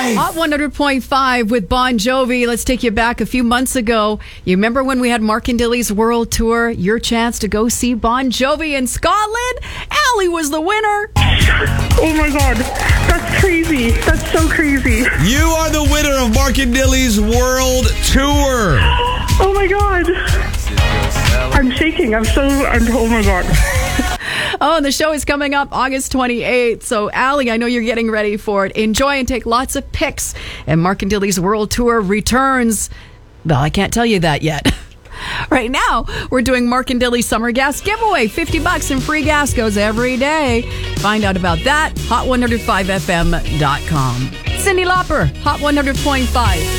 Hot 100.5 with Bon Jovi. Let's take you back a few months ago. You remember when we had Mark and Dilly's World Tour? Your chance to go see Bon Jovi in Scotland? Allie was the winner. Oh my God. That's crazy. That's so crazy. You are the winner of Mark and Dilly's World Tour. Oh my God. I'm shaking. Oh my God. Oh, and the show is coming up August 28th. So, Allie, I know you're getting ready for it. Enjoy and take lots of pics. And Mark and Dilly's World Tour returns. Well, I can't tell you that yet. Right now, we're doing Mark and Dilly's Summer Gas Giveaway. $50 in free gas goes every day. Find out about that, hot105fm.com. Cyndi Lauper, Hot 100.5.